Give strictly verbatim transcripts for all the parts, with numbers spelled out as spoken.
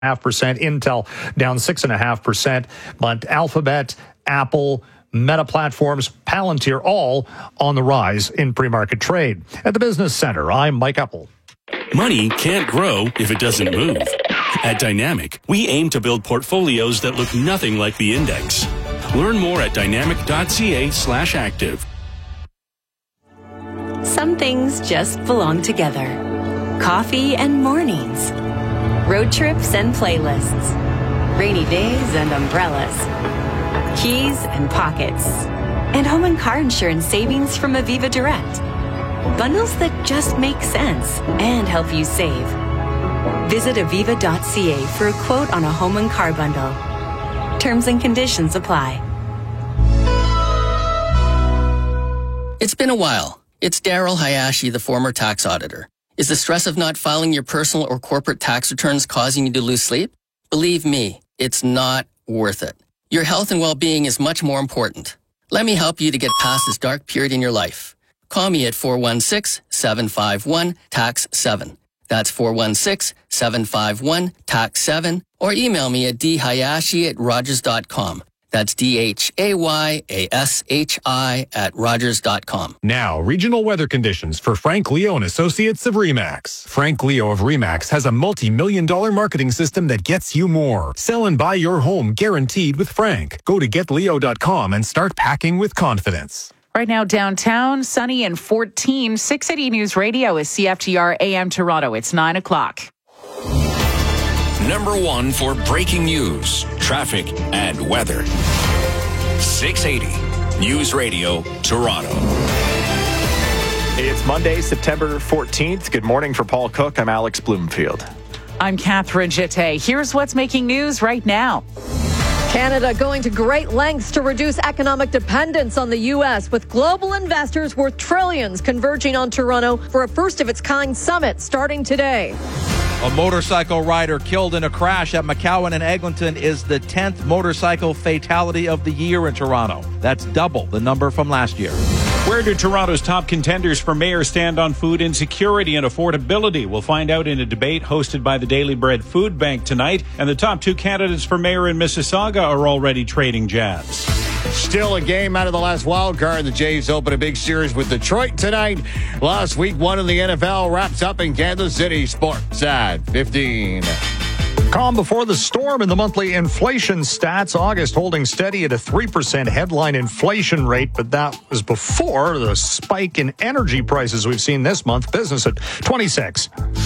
half percent. Intel down six and a half percent. But Alphabet, Apple, Meta Platforms, Palantir, all on the rise in pre-market trade. At the Business Center, I'm Mike Epple. Money can't grow if it doesn't move. At Dynamic, we aim to build portfolios that look nothing like the index. Learn more at dynamic.ca slash active. Some things just belong together. Coffee and mornings. Road trips and playlists. Rainy days and umbrellas. Keys and pockets. And home and car insurance savings from Aviva Direct. Bundles that just make sense and help you save. Visit aviva dot c a for a quote on a home and car bundle. Terms and conditions apply. It's been a while. It's Daryl Hayashi, the former tax auditor. Is the stress of not filing your personal or corporate tax returns causing you to lose sleep? Believe me, it's not worth it. Your health and well-being is much more important. Let me help you to get past this dark period in your life. Call me at four one six, seven five one, T A X seven. That's four one six, seven five one, T A X seven. Or email me at d hayashi at rogers dot com. That's D H A Y A S H I at rogers dot com. Now, regional weather conditions for Frank Leo and Associates of RE/MAX. Frank Leo of RE/MAX has a multi-million dollar marketing system that gets you more. Sell and buy your home guaranteed with Frank. Go to get leo dot com and start packing with confidence. Right now, downtown, sunny and fourteen. six eighty News Radio is C F T R A M Toronto. It's nine o'clock. Number one for breaking news, traffic, and weather. six eighty News Radio, Toronto. It's Monday, September fourteenth. Good morning for Paul Cook. I'm Alex Bloomfield. I'm Catherine Jette. Here's what's making news right now. Canada going to great lengths to reduce economic dependence on the U S, with global investors worth trillions converging on Toronto for a first-of-its-kind summit starting today. A motorcycle rider killed in a crash at McCowan and Eglinton is the tenth motorcycle fatality of the year in Toronto. That's double the number from last year. Where do Toronto's top contenders for mayor stand on food insecurity and affordability? We'll find out in a debate hosted by the Daily Bread Food Bank tonight. And the top two candidates for mayor in Mississauga are already trading jabs. Still a game out of the last wild card. The Jays open a big series with Detroit tonight. Last week, one in the N F L wraps up in Kansas City. Sports at fifteen. Calm before the storm in the monthly inflation stats. August holding steady at a three percent headline inflation rate, but that was before the spike in energy prices we've seen this month. Business at twenty-six.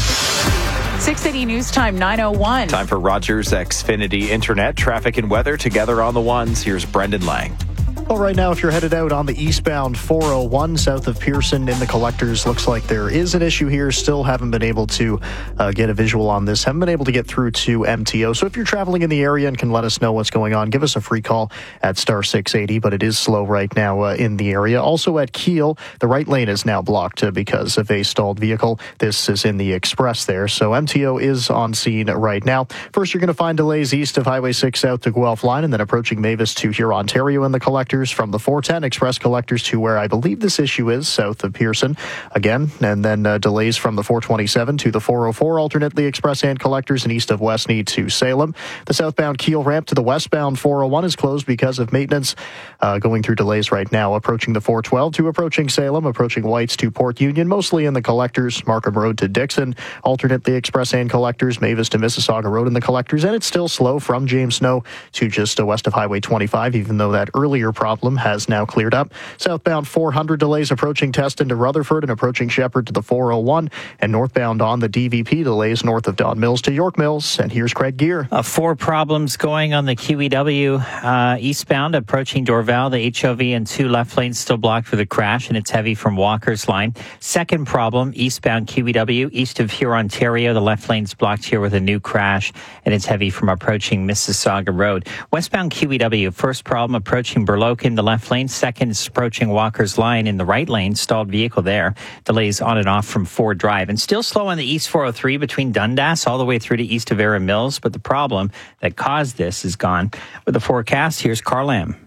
six eighty News Time, nine oh one. Time for Rogers Xfinity Internet. Traffic and weather together on the ones. Here's Brendan Lang. Well, right now, if you're headed out on the eastbound four oh one south of Pearson in the collectors, looks like there is an issue here. Still haven't been able to uh, get a visual on this. Haven't been able to get through to M T O. So if you're traveling in the area and can let us know what's going on, give us a free call at star six eighty. But it is slow right now uh, in the area. Also at Keele, the right lane is now blocked uh, because of a stalled vehicle. This is in the express there. So M T O is on scene right now. First, you're going to find delays east of Highway six south to Guelph line, and then approaching Mavis to Huron, Ontario in the collectors. From the four ten express collectors to where I believe this issue is, south of Pearson again, and then uh, delays from the four twenty-seven to the four oh four alternately express and collectors, and east of Westney to Salem. The southbound Keele ramp to the westbound four oh one is closed because of maintenance, uh, going through delays right now, approaching the four twelve to approaching Salem, approaching Whites to Port Union, mostly in the collectors. Markham Road to Dixon, alternately express and collectors, Mavis to Mississauga Road in the collectors, and it's still slow from James Snow to just uh, west of Highway twenty-five, even though that earlier problem has now cleared up. Southbound four hundred delays approaching Teston to Rutherford and approaching Shepherd to the four oh one, and northbound on the D V P delays north of Don Mills to York Mills. And here's Craig Gear. Uh, four problems going on the Q E W uh, eastbound approaching Dorval. The H O V and two left lanes still blocked for the crash, and it's heavy from Walker's line. Second problem, eastbound Q E W east of Huron, Ontario. The left lane's blocked here with a new crash, and it's heavy from approaching Mississauga Road. Westbound Q E W, first problem approaching Burloak in the left lane. Second is approaching Walker's line in the right lane. Stalled vehicle there. Delays on and off from Ford Drive. And still slow on the East four oh three between Dundas all the way through to east of Era Mills. But the problem that caused this is gone. With the forecast, here's Carl Lamb.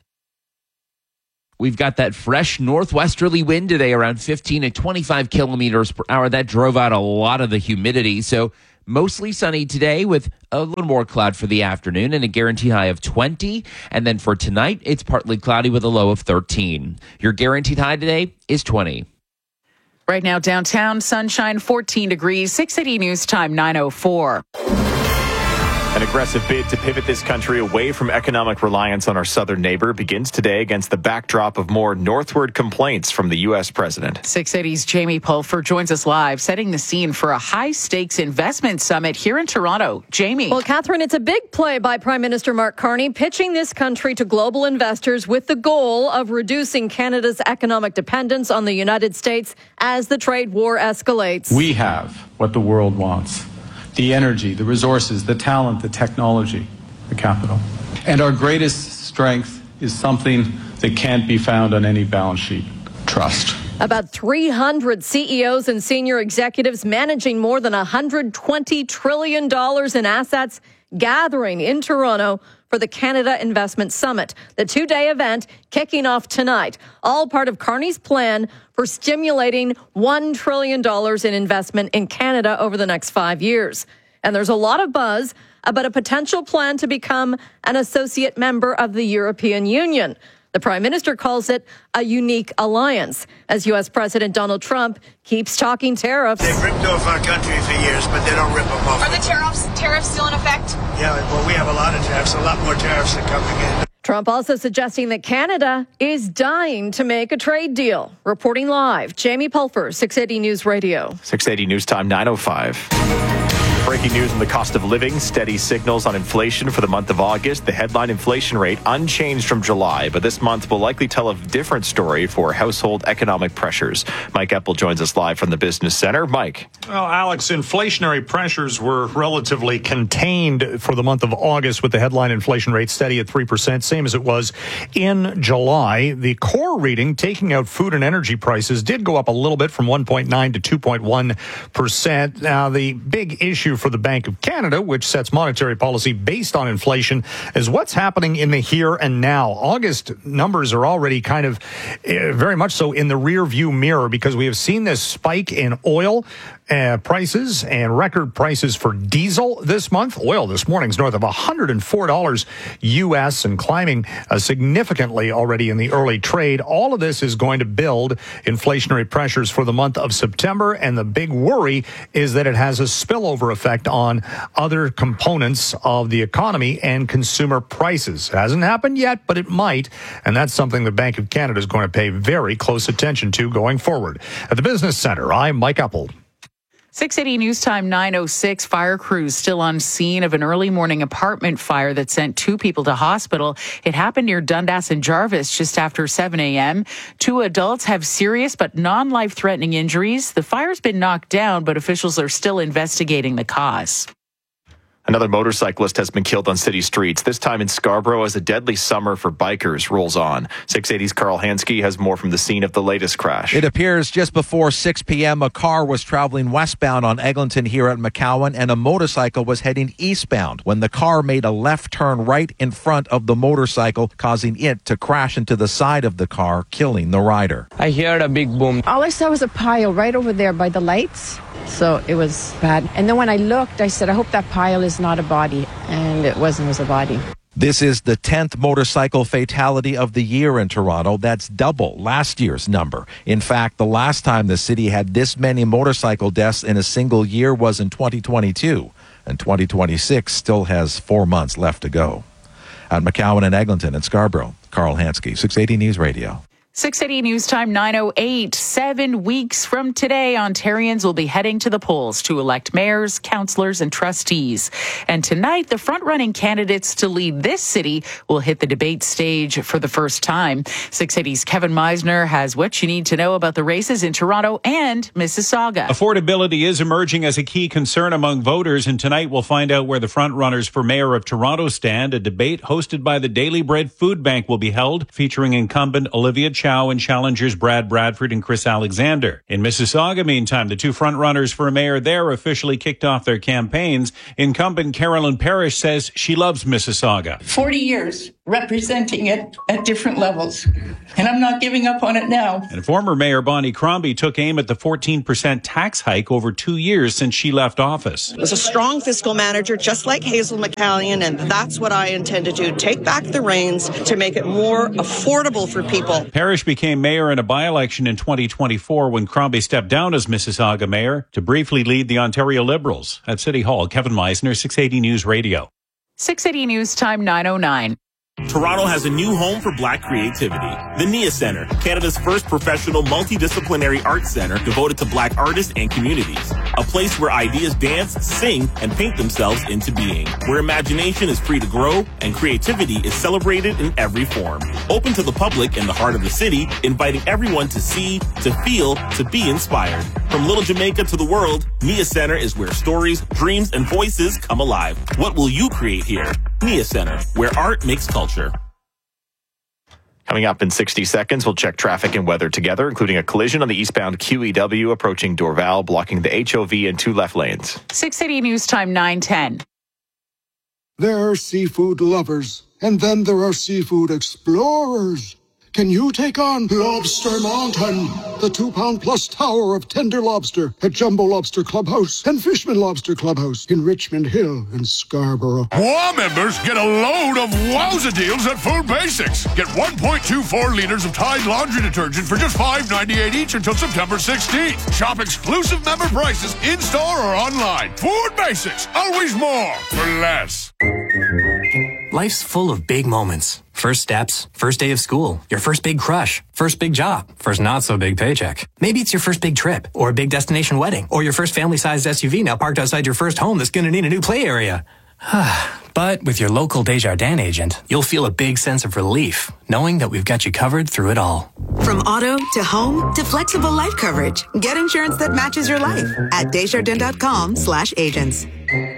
We've got that fresh northwesterly wind today around fifteen to twenty-five kilometers per hour. That drove out a lot of the humidity. So Mostly sunny today with a little more cloud for the afternoon and a guarantee high of twenty. And then for tonight, it's partly cloudy with a low of thirteen. Your guaranteed high today is twenty. Right now, downtown, sunshine, fourteen degrees, six eighty News Time, nine oh four. An aggressive bid to pivot this country away from economic reliance on our southern neighbor begins today against the backdrop of more northward complaints from the U S president. six eighty's Jamie Pulfer joins us live, setting the scene for a high-stakes investment summit here in Toronto. Jamie. Well, Catherine, it's a big play by Prime Minister Mark Carney, pitching this country to global investors with the goal of reducing Canada's economic dependence on the United States as the trade war escalates. We have what the world wants. The energy, the resources, the talent, the technology, the capital. And our greatest strength is something that can't be found on any balance sheet: trust. About three hundred C E Os and senior executives managing more than one hundred twenty trillion dollars in assets gathering in Toronto for the Canada Investment Summit. The two-day event kicking off tonight, all part of Carney's plan for stimulating one trillion dollars in investment in Canada over the next five years. And there's a lot of buzz about a potential plan to become an associate member of the European Union. The Prime Minister calls it a unique alliance, as U S President Donald Trump keeps talking tariffs. They've ripped off our country for years, but they don't rip them off. Are the tariffs tariffs still in effect? Yeah, well, we have a lot of tariffs, a lot more tariffs are coming in. Trump also suggesting that Canada is dying to make a trade deal. Reporting live, Jamie Pulfer, six eighty News Radio. six eighty News Time, nine oh five. Breaking news on the cost of living, steady signals on inflation for the month of August. The headline inflation rate unchanged from July, but this month will likely tell a different story for household economic pressures. Mike Eppel joins us live from the Business Center. Mike. Well, Alex, inflationary pressures were relatively contained for the month of August with the headline inflation rate steady at three percent, same as it was in July. The core reading, taking out food and energy prices, did go up a little bit from one point nine to two point one percent. Now, the big issue for the Bank of Canada, which sets monetary policy based on inflation, is what's happening in the here and now. August numbers are already kind of uh, very much so in the rear view mirror because we have seen this spike in oil uh, prices and record prices for diesel this month. Oil this morning is north of one hundred four dollars U S and climbing uh, significantly already in the early trade. All of this is going to build inflationary pressures for the month of September, and the big worry is that it has a spillover effect on other components of the economy and consumer prices. It hasn't happened yet, but it might, and that's something the Bank of Canada is going to pay very close attention to going forward. At the Business Center, I'm Mike Eppel. six eighty News Time, nine oh six. Fire crews still on scene of an early morning apartment fire that sent two people to hospital. It happened near Dundas and Jarvis just after seven a.m. Two adults have serious but non-life-threatening injuries. The fire's been knocked down, but officials are still investigating the cause. Another motorcyclist has been killed on city streets, this time in Scarborough, as a deadly summer for bikers rolls on. six eighty's Carl Hansky has more from the scene of the latest crash. It appears just before six p.m. a car was traveling westbound on Eglinton here at McCowan, and a motorcycle was heading eastbound when the car made a left turn right in front of the motorcycle, causing it to crash into the side of the car, killing the rider. I heard a big boom. All I saw was a pile right over there by the lights. So it was bad. And then when I looked, I said, I hope that pile is not a body. And it wasn't, it was a body. This is the tenth motorcycle fatality of the year in Toronto. That's double last year's number. In fact, the last time the city had this many motorcycle deaths in a single year was in twenty twenty-two. And twenty twenty-six still has four months left to go. At McCowan and Eglinton and Scarborough, Carl Hansky, six eighty News Radio. six eighty News Time, nine oh eight. Seven weeks from today, Ontarians will be heading to the polls to elect mayors, councillors, and trustees. And tonight, the front-running candidates to lead this city will hit the debate stage for the first time. six eighty's Kevin Meisner has what you need to know about the races in Toronto and Mississauga. Affordability is emerging as a key concern among voters, and tonight we'll find out where the front-runners for mayor of Toronto stand. A debate hosted by the Daily Bread Food Bank will be held, featuring incumbent Olivia Chow and challengers Brad Bradford and Chris Alexander. In Mississauga, meantime, the two frontrunners for mayor there officially kicked off their campaigns. Incumbent Carolyn Parrish says she loves Mississauga. forty years representing it at different levels. And I'm not giving up on it now. And former Mayor Bonnie Crombie took aim at the fourteen percent tax hike over two years since she left office. Was a strong fiscal manager, just like Hazel McCallion, and that's what I intend to do. Take back the reins to make it more affordable for people. Parrish became mayor in a by-election in twenty twenty-four when Crombie stepped down as Mississauga mayor to briefly lead the Ontario Liberals. At City Hall, Kevin Meisner, six eighty News Radio. six eighty News Time, nine oh nine. Toronto has a new home for Black creativity. The Nia Centre, Canada's first professional multidisciplinary arts center devoted to Black artists and communities. A place where ideas dance, sing, and paint themselves into being. Where imagination is free to grow and creativity is celebrated in every form. Open to the public in the heart of the city, inviting everyone to see, to feel, to be inspired. From Little Jamaica to the world, Nia Centre is where stories, dreams, and voices come alive. What will you create here? Nia Centre, where art makes culture. Coming up in sixty seconds, we'll check traffic and weather together, including a collision on the eastbound Q E W approaching Dorval, blocking the H O V and two left lanes. six eighty News Time, nine ten. There are seafood lovers, and then there are seafood explorers. Can you take on Lobster Mountain, the two-pound plus tower of tender lobster at Jumbo Lobster Clubhouse and Fishman Lobster Clubhouse in Richmond Hill and Scarborough? WOW members get a load of wowza deals at Food Basics. Get one point two four liters of Tide laundry detergent for just five ninety-eight each until September sixteenth. Shop exclusive member prices in-store or online. Food Basics, always more for less. Life's full of big moments. First steps, first day of school, your first big crush, first big job, first not so big paycheck. Maybe it's your first big trip, or a big destination wedding, or your first family-sized S U V now parked outside your first home that's going to need a new play area. But with your local Desjardins agent, you'll feel a big sense of relief, knowing that we've got you covered through it all. From auto to home to flexible life coverage, get insurance that matches your life at Desjardins.com slash agents.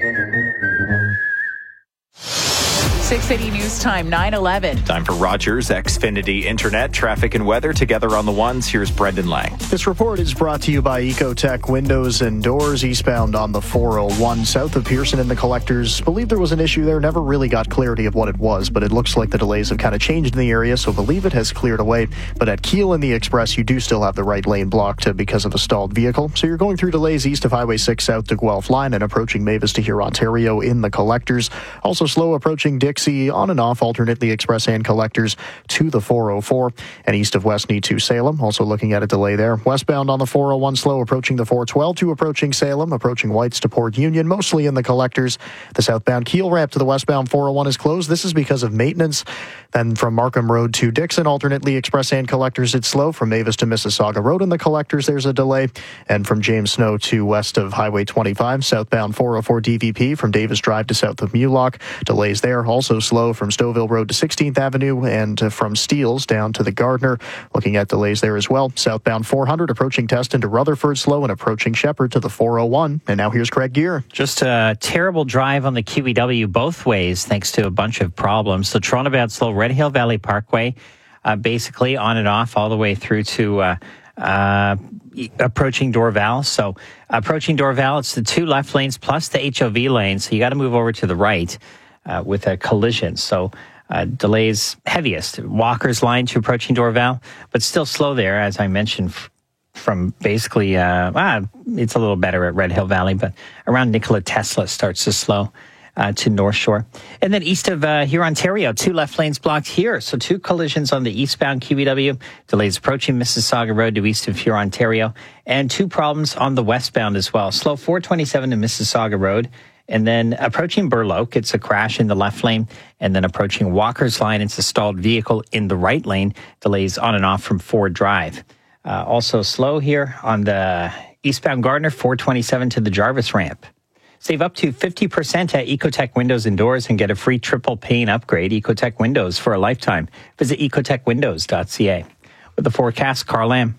six eighty News Time, nine eleven. Time for Rogers Xfinity Internet, traffic and weather together on the ones. Here's Brendan Lang. This report is brought to you by Ecotech Windows and Doors, eastbound on the four oh one south of Pearson and the Collectors. Believe there was an issue there, never really got clarity of what it was, but it looks like the delays have kind of changed in the area, so believe it has cleared away. But at Keele and the Express, you do still have the right lane blocked because of a stalled vehicle. So you're going through delays east of Highway six south to Guelph Line and approaching Mavis to Huron, Ontario in the Collectors. Also slow approaching Dixie on and off alternately Express and Collectors to the four oh four and east of Westney to Salem. Also looking at a delay there. Westbound on the four oh one slow approaching the four twelve to approaching Salem, approaching Whites to Port Union, mostly in the Collectors. The southbound Keele ramp to the westbound four oh one is closed. This is because of maintenance. Then from Markham Road to Dixon, alternately Express and Collectors, it's slow. From Mavis to Mississauga Road in the Collectors, there's a delay. And from James Snow to west of Highway twenty-five, southbound four oh four D V P from Davis Drive to south of Mulock, delays there. Also slow from Stouffville Road to sixteenth Avenue and uh, from Steeles down to the Gardner. Looking at delays there as well. Southbound four hundred approaching Teston to Rutherford slow and approaching Shepherd to the four oh one. And now here's Craig Gear. Just a terrible drive on the Q E W both ways thanks to a bunch of problems. So Toronto bound slow, Red Hill Valley Parkway, uh, basically on and off all the way through to uh, uh, approaching Dorval. So approaching Dorval, it's the two left lanes plus the H O V lane. So you got to move over to the right uh, with a collision. So uh, delays heaviest. Walker's line to approaching Dorval, but still slow there, as I mentioned, f- from basically, uh, ah, it's a little better at Red Hill Valley, but around Nikola Tesla starts to slow. Uh, to North Shore. And then east of uh, here, Ontario, two left lanes blocked here. So two collisions on the eastbound Q E W, delays approaching Mississauga Road to east of here, Ontario, and two problems on the westbound as well. Slow four twenty-seven to Mississauga Road, and then approaching Burloak, it's a crash in the left lane, and then approaching Walker's line, it's a stalled vehicle in the right lane, delays on and off from Ford Drive. Uh, also slow here on the eastbound Gardner, four twenty-seven to the Jarvis ramp. Save up to fifty percent at Ecotech Windows and Doors and get a free triple pane upgrade. Ecotech Windows for a lifetime. Visit ecotech windows dot c a. With the forecast, Carl Lamb.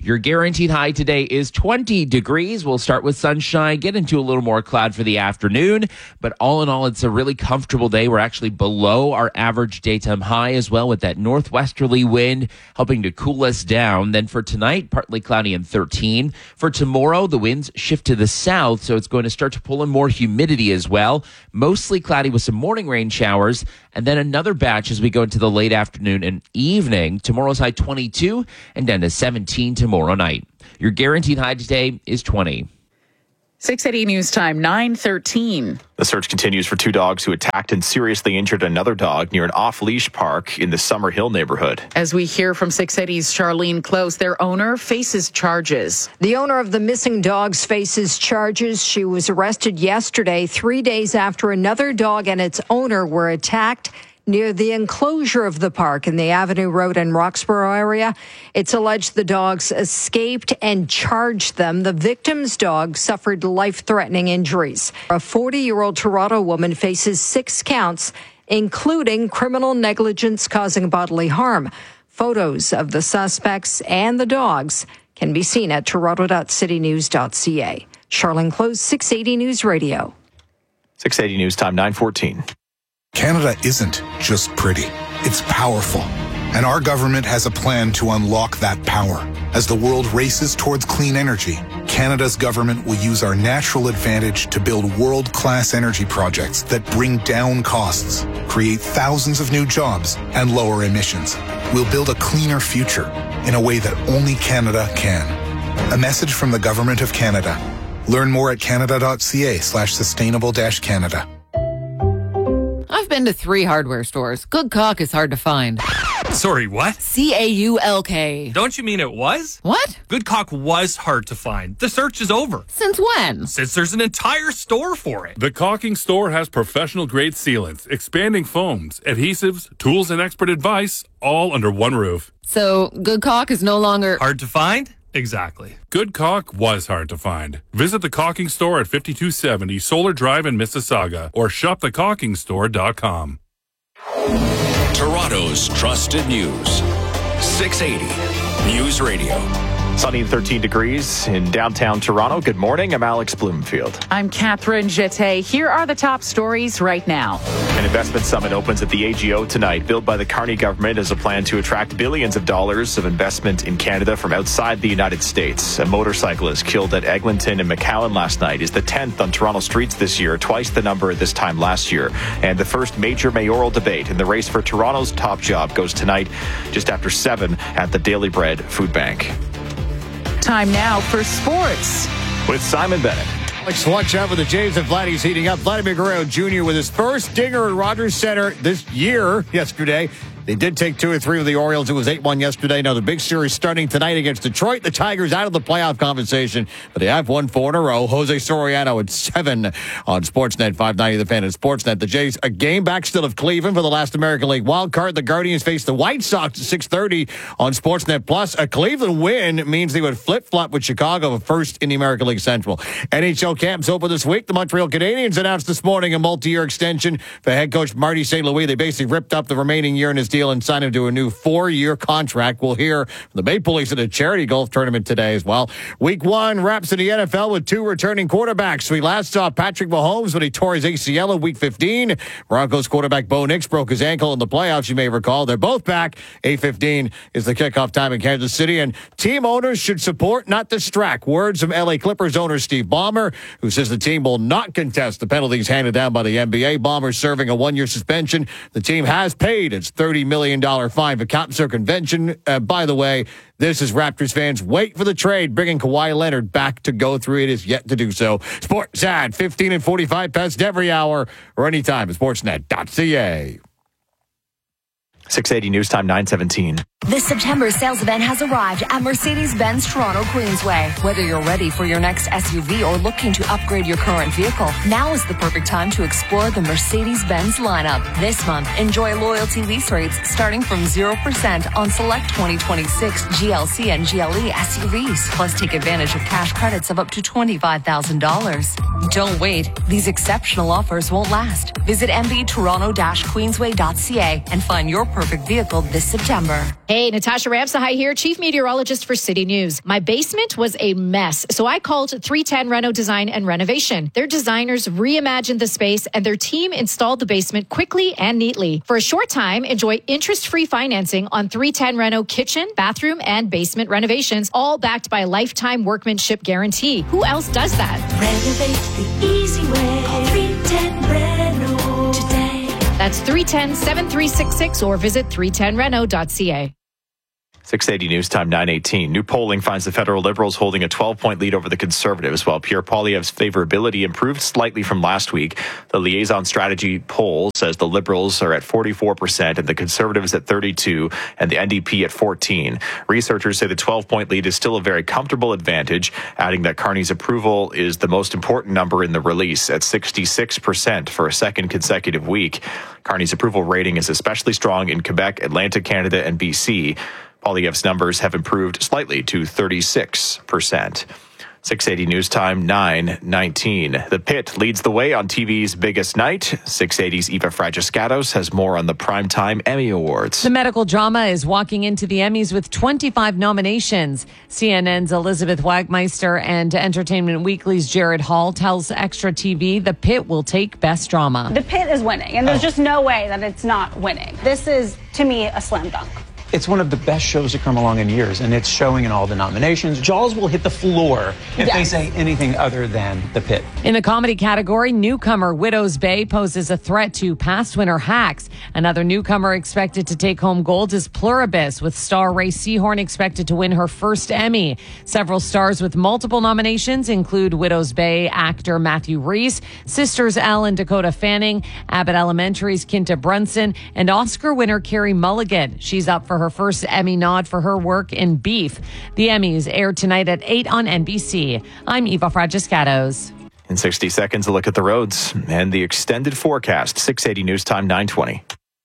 Your guaranteed high today is twenty degrees. We'll start with sunshine, get into a little more cloud for the afternoon. But all in all, it's a really comfortable day. We're actually below our average daytime high as well, with that northwesterly wind helping to cool us down. Then for tonight, partly cloudy and thirteen. For tomorrow, the winds shift to the south, so it's going to start to pull in more humidity as well. Mostly cloudy with some morning rain showers, and then another batch as we go into the late afternoon and evening. Tomorrow's high twenty-two and down to seventeen tomorrow night. Your guaranteed high today is twenty. six eighty News Time, nine thirteen. The search continues for two dogs who attacked and seriously injured another dog near an off-leash park in the Summer Hill neighborhood. As we hear from six eighty's Charlene Close, their owner faces charges. The owner of the missing dogs faces charges. She was arrested yesterday, three days after another dog and its owner were attacked near the enclosure of the park in the Avenue Road and Roxborough area. It's alleged the dogs escaped and charged them. The victim's dog suffered life-threatening injuries. A forty-year-old Toronto woman faces six counts, including criminal negligence causing bodily harm. Photos of the suspects and the dogs can be seen at toronto dot city news dot c a. Charlene Close, six eighty News Radio. six eighty News Time, nine fourteen. Canada isn't just pretty, it's powerful. And our government has a plan to unlock that power. As the world races towards clean energy, Canada's government will use our natural advantage to build world-class energy projects that bring down costs, create thousands of new jobs, and lower emissions. We'll build a cleaner future in a way that only Canada can. A message from the Government of Canada. Learn more at canada dot c a slash sustainable dash Canada. I've been to three hardware stores. Good Caulk is hard to find. Sorry, what? C A U L K. Don't you mean it was? What? Good Caulk was hard to find. The search is over. Since when? Since there's an entire store for it. The Caulking Store has professional-grade sealants, expanding foams, adhesives, tools, and expert advice, all under one roof. So, Good Caulk is no longer... hard to find? Exactly. Good Caulk was hard to find. Visit the Caulking Store at fifty-two seventy Solar Drive in Mississauga or shop the caulking store dot com. Toronto's trusted news. six eighty News Radio. Sunny and thirteen degrees in downtown Toronto. Good morning. I'm Alex Bloomfield. I'm Catherine Jette. Here are the top stories right now. An investment summit opens at the A G O tonight, billed by the Carney government as a plan to attract billions of dollars of investment in Canada from outside the United States. A motorcyclist killed at Eglinton and McCowan last night is the tenth on Toronto streets this year, twice the number this time last year. And the first major mayoral debate in the race for Toronto's top job goes tonight just after seven at the Daily Bread Food Bank. Time now for sports with Simon Bennett. Alex watch out for the Jays and Vladdy's heating up. Vladimir Guerrero Junior with his first dinger at Rogers Center this year yesterday. They did take two or three of the Orioles. It was eight one yesterday. Now the big series starting tonight against Detroit. The Tigers out of the playoff conversation, but they have won four in a row. Jose Soriano at seven on Sportsnet five ninety The Fan and Sportsnet. The Jays a game back still of Cleveland for the last American League wild card. The Guardians face the White Sox at six thirty on Sportsnet Plus. A Cleveland win means they would flip-flop with Chicago first in the American League Central. N H L camps open this week. The Montreal Canadiens announced this morning a multi-year extension for head coach Marty Saint Louis. They basically ripped up the remaining year in his deal and signed him to a new four-year contract. We'll hear from the Maple Leafs at a charity golf tournament today as well. Week one wraps in the N F L with two returning quarterbacks. We last saw Patrick Mahomes when he tore his A C L in Week fifteen. Broncos quarterback Bo Nix broke his ankle in the playoffs, you may recall. They're both back. eight fifteen is the kickoff time in Kansas City. And team owners should support, not distract. Words from L A Clippers owner Steve Ballmer, who says the team will not contest the penalties handed down by the N B A. Ballmer serving a one-year suspension. The team has paid its thirty million dollars fine for cap circumvention. Uh, by the way, this is Raptors fans wait for the trade, bringing Kawhi Leonard back to go through. It is yet to do so. Sports at fifteen and forty-five past every hour or anytime at sportsnet dot c a. six eighty News Time, nine seventeen. The September sales event has arrived at Mercedes-Benz Toronto Queensway. Whether you're ready for your next S U V or looking to upgrade your current vehicle, now is the perfect time to explore the Mercedes-Benz lineup. This month, enjoy loyalty lease rates starting from zero percent on select twenty twenty-six G L C and G L E S U Vs. Plus, take advantage of cash credits of up to twenty-five thousand dollars. Don't wait. These exceptional offers won't last. Visit m b toronto dash queensway dot c a and find your perfect vehicle this September. Hey, Natasha Ramsahai here, Chief Meteorologist for City News. My basement was a mess, so I called three ten Reno Design and Renovation. Their designers reimagined the space and their team installed the basement quickly and neatly. For a short time, enjoy interest-free financing on three ten Reno kitchen, bathroom, and basement renovations, all backed by a lifetime workmanship guarantee. Who else does that? Renovate the easy way. Call three ten Reno today. That's three one zero, seven three six six or visit three ten reno dot c a. six eighty News Time, nine eighteen. New polling finds the federal Liberals holding a twelve-point lead over the Conservatives, while Pierre Poilievre's favorability improved slightly from last week. The Liaison Strategy poll says the Liberals are at forty-four percent and the Conservatives at thirty-two and the N D P at fourteen. Researchers say the twelve-point lead is still a very comfortable advantage, adding that Carney's approval is the most important number in the release at sixty-six percent for a second consecutive week. Carney's approval rating is especially strong in Quebec, Atlantic Canada, and B C. Poilievre's numbers have improved slightly to thirty-six percent. six eighty News Time, nine nineteen. The Pit leads the way on T V's biggest night. six eighty's Eva Fragiscatos has more on the Primetime Emmy Awards. The medical drama is walking into the Emmys with twenty-five nominations. C N N's Elizabeth Wagmeister and Entertainment Weekly's Jared Hall tells Extra T V The Pit will take Best Drama. The Pit is winning, and there's Oh. just no way that it's not winning. This is, to me, a slam dunk. It's one of the best shows to come along in years, and it's showing in all the nominations. Jaws will hit the floor if Yes. they say anything other than The Pit. In the comedy category, newcomer Widow's Bay poses a threat to past winner Hacks. Another newcomer expected to take home gold is Pluribus, with star Ray Seahorn expected to win her first Emmy. Several stars with multiple nominations include Widow's Bay actor Matthew Reese, Sisters Elle and Dakota Fanning, Abbott Elementary's Kinta Brunson, and Oscar winner Carey Mulligan. She's up for her first Emmy nod for her work in Beef. The Emmys air tonight at eight on N B C. I'm Eva Fragiscatos. In sixty seconds, a look at the roads and the extended forecast. six eighty News Time, nine twenty.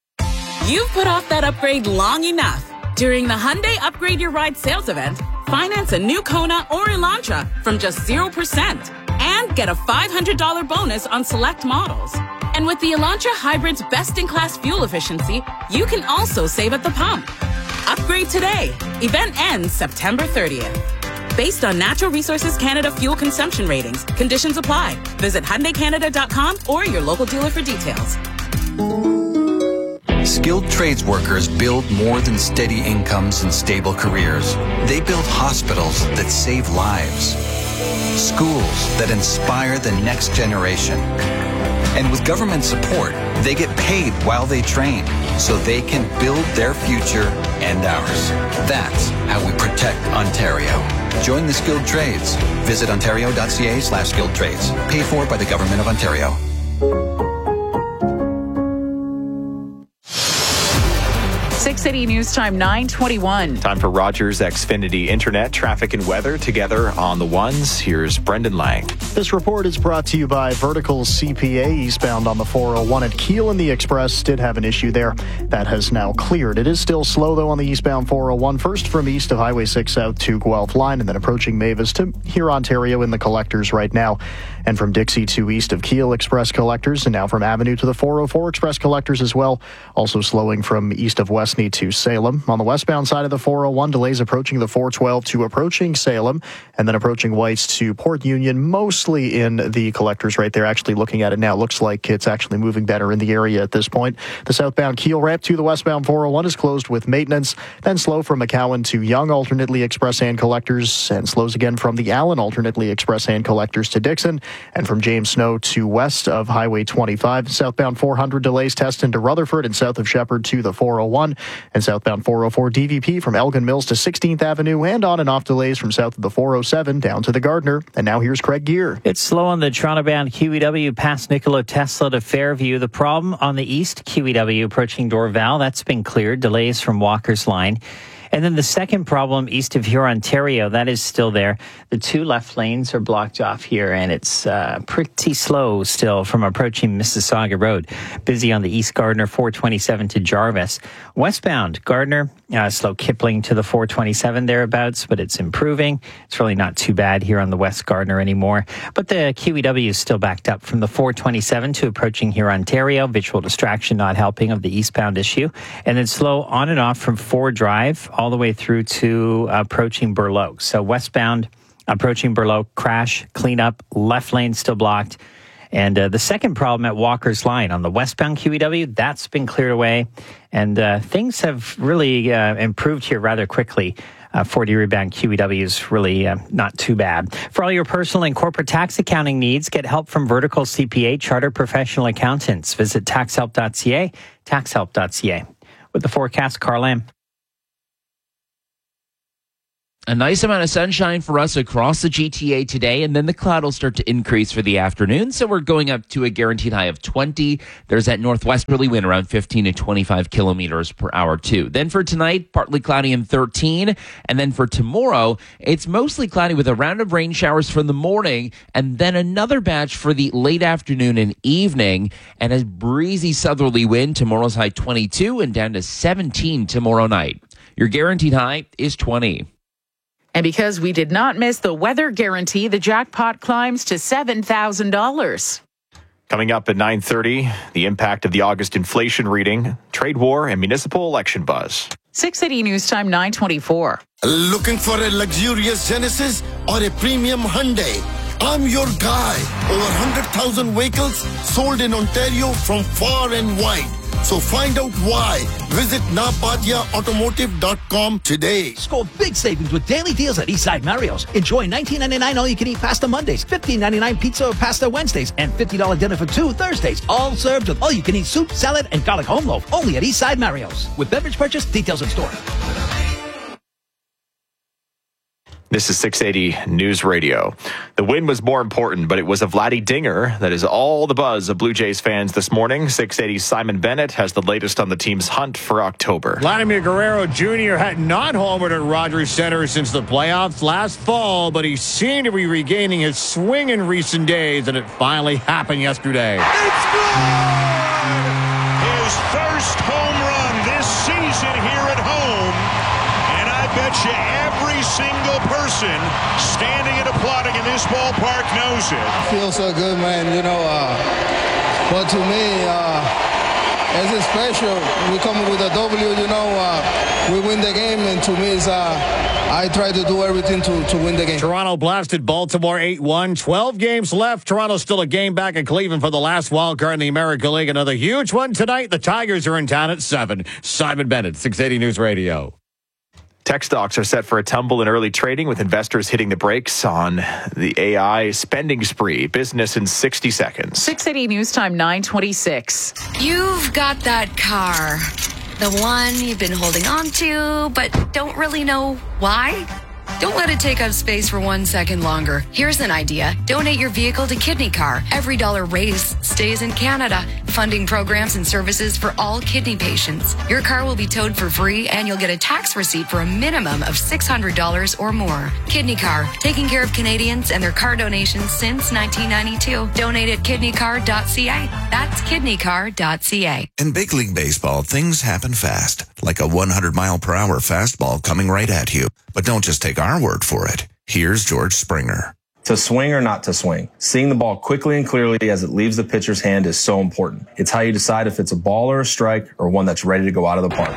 You've put off that upgrade long enough. During the Hyundai Upgrade Your Ride sales event, finance a new Kona or Elantra from just zero percent and get a five hundred dollars bonus on select models. And with the Elantra Hybrid's best-in-class fuel efficiency, you can also save at the pump. Upgrade today. Event ends September thirtieth. Based on Natural Resources Canada fuel consumption ratings, conditions apply. Visit Hyundai Canada dot com or your local dealer for details. Skilled trades workers build more than steady incomes and stable careers. They build hospitals that save lives, schools that inspire the next generation. And with government support, they get paid while they train so they can build their future and ours. That's how we protect Ontario. Join the skilled trades. Visit ontario.ca slash skilled trades. Paid for by the Government of Ontario. six eighty News Time, nine twenty-one. Time for Rogers Xfinity Internet, traffic and weather together on the ones. Here's Brendan Lang. This report is brought to you by Vertical C P A. Eastbound on the four oh one at Keele, and the Express did have an issue there. That has now cleared. It is still slow, though, on the eastbound four oh one, first from east of Highway six South to Guelph Line, and then approaching Mavis to here, Ontario, in the collectors right now. And from Dixie to east of Keele Express collectors, and now from Avenue to the four oh four Express collectors as well. Also slowing from east of Westney to Salem. On the westbound side of the four oh one, delays approaching the four twelve to approaching Salem, and then approaching Whites to Port Union, mostly in the collectors right there. Actually looking at it now, looks like it's actually moving better in the area at this point. The southbound Keele ramp to the westbound four oh one is closed with maintenance, then slow from McCowan to Young, alternately express and collectors, and slows again from the Allen, alternately express and collectors to Dixon, and from James Snow to west of Highway twenty-five. Southbound four hundred delays test into Rutherford and south of Shepherd to the four oh one, and southbound four oh four D V P from Elgin Mills to sixteenth Avenue, and on and off delays from south of the four oh seven down to the Gardner. And now here's Craig Gear. It's slow on the Toronto-bound Q E W past Nikola Tesla to Fairview. The problem on the east Q E W approaching Dorval, that's been cleared. Delays from Walker's Line. And then the second problem east of Huron, Ontario, that is still there. The two left lanes are blocked off here, and it's uh, pretty slow still from approaching Mississauga Road. Busy on the East Gardner four twenty-seven to Jarvis. Westbound Gardner, uh, slow Kipling to the four twenty-seven thereabouts, but it's improving. It's really not too bad here on the West Gardner anymore. But the Q E W is still backed up from the four twenty-seven to approaching here, Ontario. Visual distraction not helping of the eastbound issue. And then slow on and off from Ford Drive all the way through to uh, approaching Burloak. So westbound approaching Burloak, crash, cleanup, left lane still blocked. And uh, the second problem at Walker's Line on the westbound Q E W, that's been cleared away. And uh, things have really uh, improved here rather quickly. Uh, forty rebound Q E W is really uh, not too bad. For all your personal and corporate tax accounting needs, get help from Vertical C P A Chartered Professional Accountants. Visit tax help dot c a, tax help dot c a. With the forecast, Carl Lamb. A nice amount of sunshine for us across the G T A today, and then the cloud will start to increase for the afternoon, so we're going up to a guaranteed high of twenty. There's that northwesterly wind around fifteen to twenty-five kilometers per hour, too. Then for tonight, partly cloudy and thirteen, and then for tomorrow, it's mostly cloudy with a round of rain showers for the morning, and then another batch for the late afternoon and evening, and a breezy southerly wind. Tomorrow's high twenty-two and down to seventeen tomorrow night. Your guaranteed high is twenty. And because we did not miss the weather guarantee, the jackpot climbs to seven thousand dollars. Coming up at nine thirty, the impact of the August inflation reading, trade war, and municipal election buzz. six eighty News Time, nine twenty-four. Looking for a luxurious Genesis or a premium Hyundai? I'm your guy. Over one hundred thousand vehicles sold in Ontario from far and wide. So find out why. Visit napadia automotive dot com today. Score big savings with daily deals at Eastside Mario's. Enjoy nineteen ninety-nine all-you-can-eat pasta Mondays, fifteen ninety-nine pizza or pasta Wednesdays, and fifty dollars dinner for two Thursdays. All served with all-you-can-eat soup, salad, and garlic home loaf. Only at Eastside Mario's. With beverage purchase, details in store. This is six eighty News Radio. The win was more important, but it was a Vladdy Dinger that is all the buzz of Blue Jays fans this morning. six eighty's Simon Bennett has the latest on the team's hunt for October. Vladimir Guerrero Junior had not homered at Rogers Center since the playoffs last fall, but he seemed to be regaining his swing in recent days, and it finally happened yesterday. It's good! His first home run this season here at home, and I bet you every single person standing and applauding in this ballpark knows it. I feel so good, man. You know, uh, but to me, uh, it's special. We come with a W, you know, uh, we win the game, and to me, it's, uh, I try to do everything to, to win the game. Toronto blasted Baltimore eight one. twelve games left. Toronto's still a game back at Cleveland for the last wild card in the American League. Another huge one tonight. The Tigers are in town at seven. Simon Bennett, six eighty News Radio. Tech stocks are set for a tumble in early trading, with investors hitting the brakes on the A I spending spree. Business in sixty seconds. six eighty News Time, nine twenty-six. You've got that car. The one you've been holding on to, but don't really know why? Don't let it take up space for one second longer. Here's an idea. Donate your vehicle to Kidney Car. Every dollar raised stays in Canada, funding programs and services for all kidney patients. Your car will be towed for free, and you'll get a tax receipt for a minimum of six hundred dollars or more. Kidney Car, taking care of Canadians and their car donations since nineteen ninety-two. Donate at kidney car dot c a. That's kidney car dot c a. In big league baseball, things happen fast, like a one hundred mile per hour fastball coming right at you. But don't just take our word for it. Here's George Springer. To swing or not to swing, seeing the ball quickly and clearly as it leaves the pitcher's hand is so important. It's how you decide if it's a ball or a strike or one that's ready to go out of the park.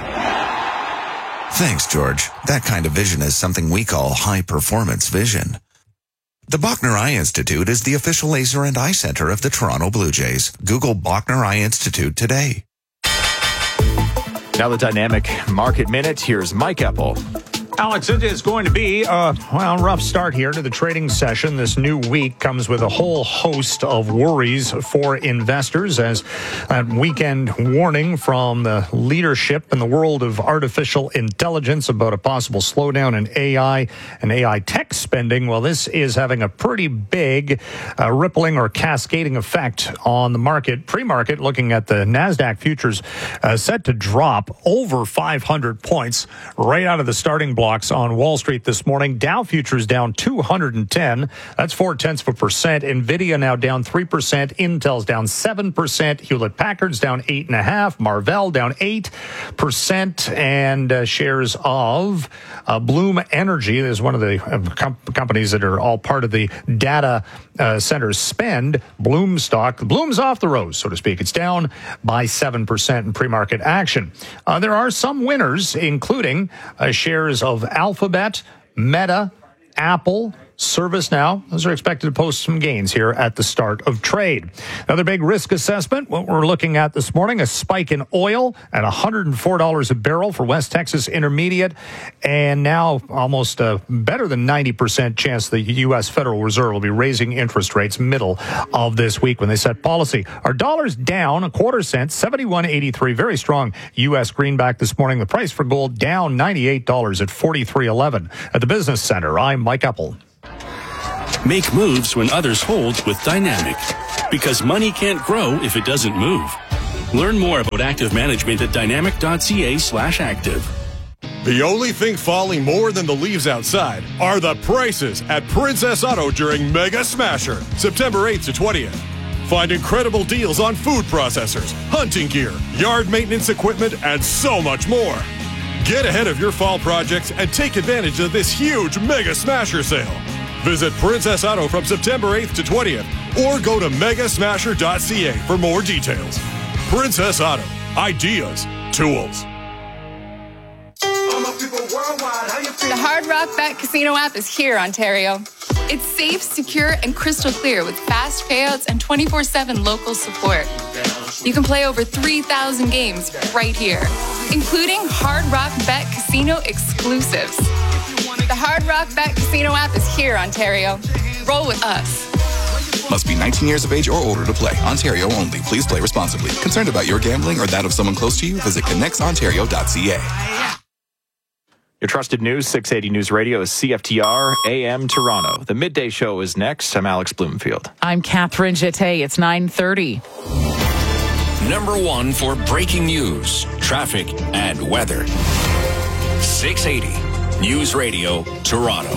Thanks, George. That kind of vision is something we call high-performance vision. The Bachner Eye Institute is the official laser and eye center of the Toronto Blue Jays. Google Bachner Eye Institute today. Now the Dynamic Market Minute. Here's Mike Epple. Alex, it is going to be a well, rough start here to the trading session. This new week comes with a whole host of worries for investors as that weekend warning from the leadership in the world of artificial intelligence about a possible slowdown in A I and A I tech spending. Well, this is having a pretty big uh, rippling or cascading effect on the market. Pre-market, looking at the NASDAQ futures, uh, set to drop over five hundred points right out of the starting block on Wall Street this morning. Dow futures down two hundred ten. That's four tenths of a percent. Nvidia now down three percent. Intel's down seven percent. Hewlett Packard's down eight and a half. Marvell down eight percent. And uh, shares of uh, Bloom Energy is one of the uh, com- companies that are all part of the data uh, center spend. Bloom stock, Bloom's off the rose, so to speak. It's down by seven percent in pre-market action. Uh, there are some winners, including uh, shares of Alphabet, Meta, Apple, ServiceNow. Those are expected to post some gains here at the start of trade. Another big risk assessment, what we're looking at this morning, a spike in oil at one hundred four dollars a barrel for West Texas Intermediate, and now almost a better than ninety percent chance the U S Federal Reserve will be raising interest rates middle of this week when they set policy. Our dollar's down a quarter cent, seventy-one eighty-three. Very strong U S greenback this morning. The price for gold down ninety-eight dollars at forty-three eleven. At the Business Center, I'm Mike Eppel. Make moves when others hold with Dynamic, because money can't grow if it doesn't move. Learn more about active management at dynamic.ca slash active. The only thing falling more than the leaves outside are the prices at Princess Auto during Mega Smasher, September eighth to twentieth. Find incredible deals on food processors, hunting gear, yard maintenance equipment, and so much more. Get ahead of your fall projects and take advantage of this huge Mega Smasher sale. Visit Princess Auto from September eighth to twentieth or go to mega smasher dot c a for more details. Princess Auto. Ideas. Tools. The Hard Rock Bet Casino app is here, Ontario. It's safe, secure, and crystal clear with fast payouts and twenty-four seven local support. You can play over three thousand games right here, including Hard Rock Bet Casino exclusives. The Hard Rock Bet Casino app is here, Ontario. Roll with us. Must be nineteen years of age or older to play. Ontario only. Please play responsibly. Concerned about your gambling or that of someone close to you? Visit connects ontario dot c a. Your trusted news, six eighty News Radio is C F T R A M Toronto. The Midday Show is next. I'm Alex Bloomfield. I'm Catherine Jeté. It's nine thirty. Number one for breaking news, traffic, and weather. six eighty News Radio, Toronto.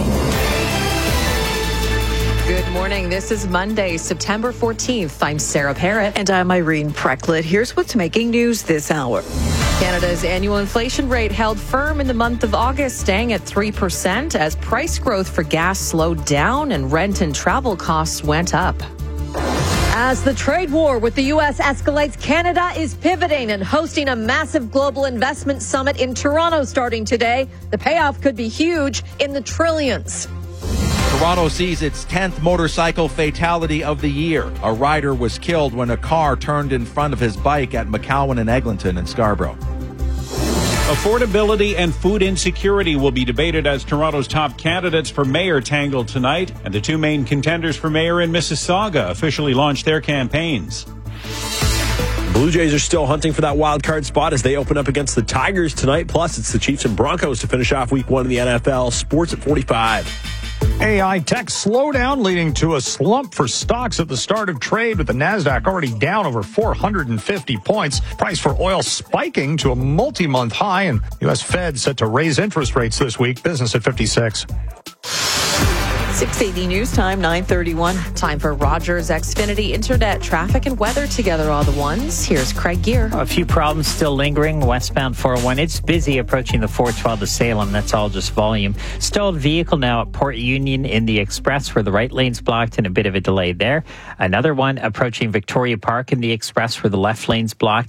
Good morning. This is Monday, September fourteenth. I'm Sarah Parrott. And I'm Irene Precklett. Here's what's making news this hour. Canada's annual inflation rate held firm in the month of August, staying at three percent as price growth for gas slowed down and rent and travel costs went up. As the trade war with the U S escalates, Canada is pivoting and hosting a massive global investment summit in Toronto starting today. The payoff could be huge, in the trillions. Toronto sees its tenth motorcycle fatality of the year. A rider was killed when a car turned in front of his bike at McCowan and Eglinton in Scarborough. Affordability and food insecurity will be debated as Toronto's top candidates for mayor tangle tonight, and the two main contenders for mayor in Mississauga officially launched their campaigns. Blue Jays are still hunting for that wild card spot as they open up against the Tigers tonight. Plus, it's the Chiefs and Broncos to finish off week one in the N F L. Sports at forty-five. A I tech slowdown leading to a slump for stocks at the start of trade, with the NASDAQ already down over four hundred fifty points. Price for oil spiking to a multi-month high, and U S Fed set to raise interest rates this week. Business at fifty-six. six eighty News Time, nine thirty-one. Time for Rogers Xfinity Internet traffic and weather together all the ones. Here's Craig Gear. A few problems still lingering. Westbound four oh one. It's busy approaching the four twelve to Salem. That's all just volume. Stalled vehicle now at Port Union in the Express where the right lane's blocked and a bit of a delay there. Another one approaching Victoria Park in the Express where the left lane's blocked.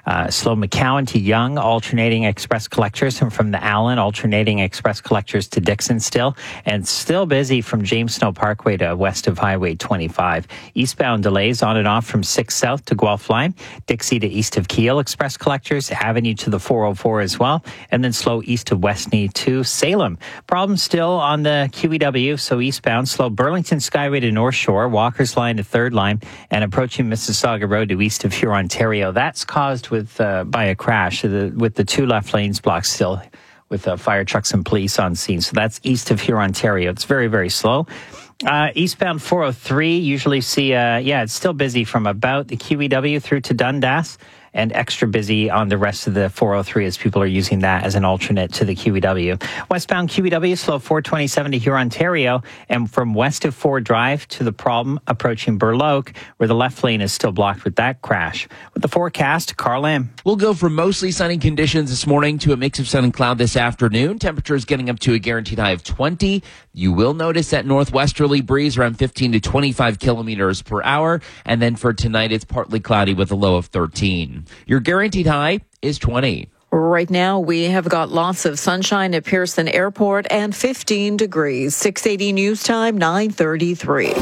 Uh, slow McCowan to Young, alternating express collectors, and from the Allen, alternating express collectors to Dixon still, and still busy from James Snow Parkway to west of Highway twenty-five. Eastbound delays on and off from six South to Guelph Line, Dixie to east of Kiel express collectors, Avenue to the four oh four as well, and then slow east of Westney to Salem. Problems still on the Q E W, so eastbound, slow Burlington Skyway to North Shore, Walker's Line to Third Line, and approaching Mississauga Road to east of Huron, Ontario. That's caused with uh, by a crash the, with the two left lanes blocked still with uh, fire trucks and police on scene. So that's east of Huron, Ontario. It's very, very slow. Uh, eastbound four oh three, usually see, uh, yeah, it's still busy from about the Q E W through to Dundas, and extra busy on the rest of the four oh three as people are using that as an alternate to the Q E W. Westbound Q E W, slow four twenty-seven to Huron, Ontario, and from west of Ford Drive to the problem approaching Burloak, where the left lane is still blocked with that crash. With the forecast, Carl Lamb. We'll go from mostly sunny conditions this morning to a mix of sun and cloud this afternoon. Temperatures getting up to a guaranteed high of twenty. You will notice that northwesterly breeze around fifteen to twenty-five kilometers per hour. And then for tonight, it's partly cloudy with a low of thirteen. Your guaranteed high is twenty. Right now, we have got lots of sunshine at Pearson Airport and fifteen degrees. six eighty News Time, nine thirty-three.